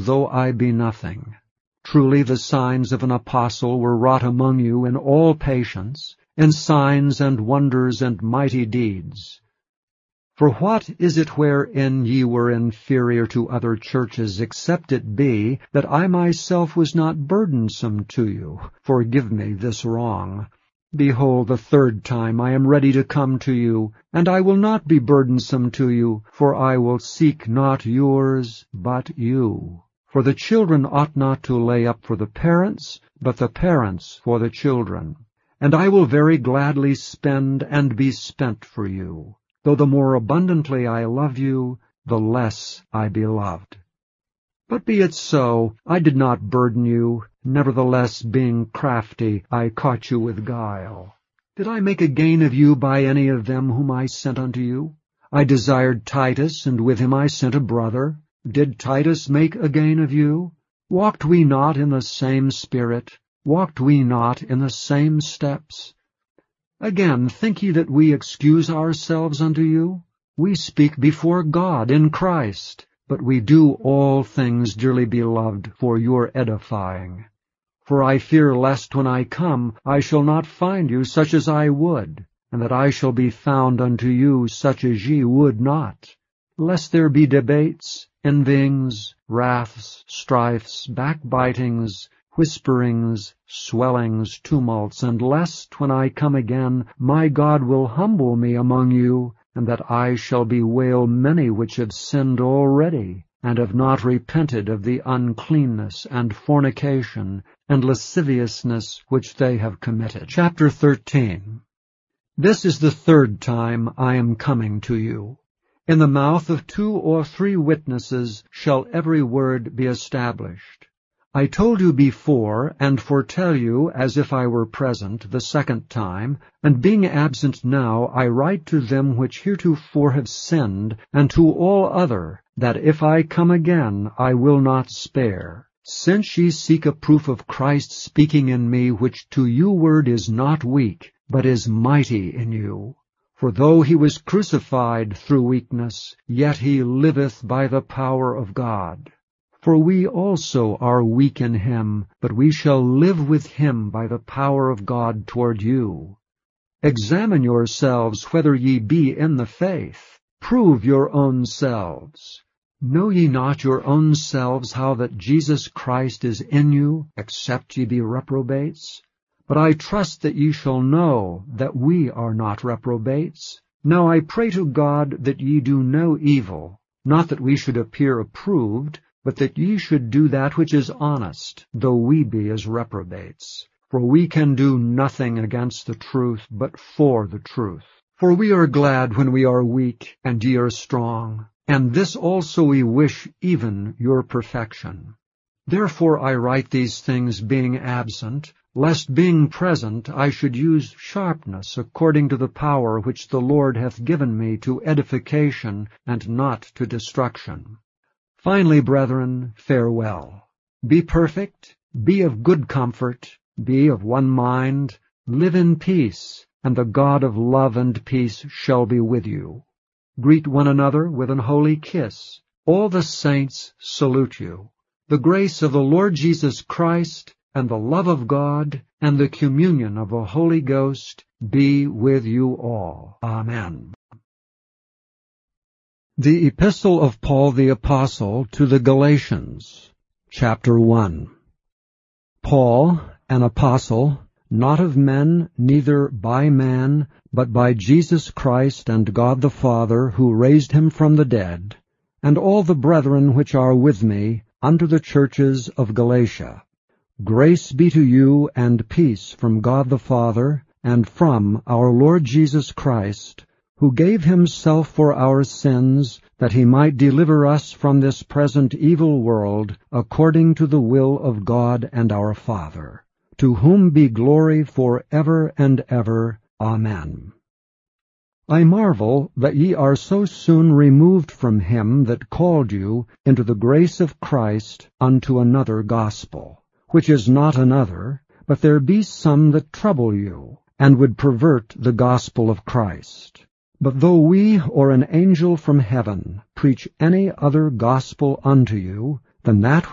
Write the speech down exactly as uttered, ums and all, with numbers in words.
though I be nothing. Truly the signs of an apostle were wrought among you in all patience, in signs and wonders and mighty deeds. For what is it wherein ye were inferior to other churches, except it be that I myself was not burdensome to you? Forgive me this wrong. Behold, the third time I am ready to come to you, and I will not be burdensome to you, for I will seek not yours, but you. For the children ought not to lay up for the parents, but the parents for the children. And I will very gladly spend and be spent for you. Though the more abundantly I love you, the less I be loved. But be it so, I did not burden you, nevertheless, being crafty, I caught you with guile. Did I make a gain of you by any of them whom I sent unto you? I desired Titus, and with him I sent a brother. Did Titus make a gain of you? Walked we not in the same spirit? Walked we not in the same steps? Again, think ye that we excuse ourselves unto you? We speak before God in Christ, but we do all things, dearly beloved, for your edifying. For I fear lest when I come I shall not find you such as I would, and that I shall be found unto you such as ye would not, lest there be debates, envyings, wraths, strifes, backbitings, whisperings, swellings, tumults, and lest, when I come again, my God will humble me among you, and that I shall bewail many which have sinned already, and have not repented of the uncleanness and fornication and lasciviousness which they have committed. Chapter thirteen. This is the third time I am coming to you. In the mouth of two or three witnesses shall every word be established. I told you before, and foretell you, as if I were present, the second time, and being absent now, I write to them which heretofore have sinned, and to all other, that if I come again, I will not spare. Since ye seek a proof of Christ speaking in me, which to you word is not weak, but is mighty in you. For though he was crucified through weakness, yet he liveth by the power of God. For we also are weak in him, but we shall live with him by the power of God toward you. Examine yourselves whether ye be in the faith. Prove your own selves. Know ye not your own selves how that Jesus Christ is in you, except ye be reprobates? But I trust that ye shall know that we are not reprobates. Now I pray to God that ye do no evil, not that we should appear approved, but that ye should do that which is honest, though we be as reprobates. For we can do nothing against the truth, but for the truth. For we are glad when we are weak, and ye are strong, and this also we wish, even your perfection. Therefore I write these things being absent, lest being present I should use sharpness according to the power which the Lord hath given me to edification and not to destruction. Finally, brethren, farewell. Be perfect, be of good comfort, be of one mind, live in peace, and the God of love and peace shall be with you. Greet one another with an holy kiss. All the saints salute you. The grace of the Lord Jesus Christ, and the love of God, and the communion of the Holy Ghost be with you all. Amen. The Epistle of Paul the Apostle to the Galatians, Chapter one. Paul, an apostle, not of men, neither by man, but by Jesus Christ and God the Father, who raised him from the dead, and all the brethren which are with me, unto the churches of Galatia. Grace be to you and peace from God the Father, and from our Lord Jesus Christ, who gave himself for our sins, that he might deliver us from this present evil world, according to the will of God and our Father, to whom be glory for ever and ever. Amen. I marvel that ye are so soon removed from him that called you into the grace of Christ unto another gospel, which is not another, but there be some that trouble you, and would pervert the gospel of Christ. But though we or an angel from heaven preach any other gospel unto you than that